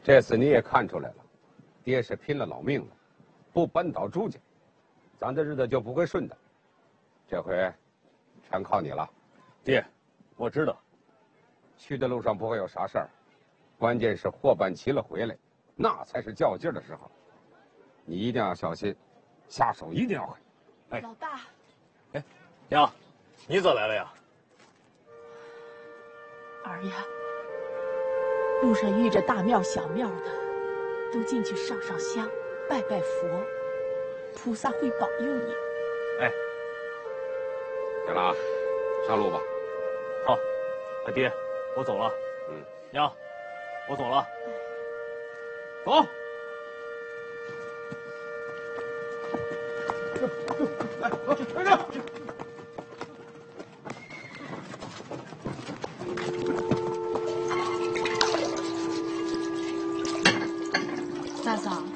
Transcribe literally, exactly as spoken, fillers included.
这次你也看出来了，爹是拼了老命了，不扳倒朱家，咱的日子就不会顺的。这回全靠你了。 爹，我知道。 去的路上不会有啥事儿，关键是货办齐了回来，那才是较劲儿的时候。你一定要小心，下手一定要狠。 哎，老大。 哎，娘，你咋来了呀？ 儿呀，路上遇着大庙小庙的，都进去上上香，拜拜佛，菩萨会保佑你。 哎， 行了啊，上路吧。 好，哎爹，我走了。 嗯， 娘，我走了。 走。 来，走，快点！ 大嫂，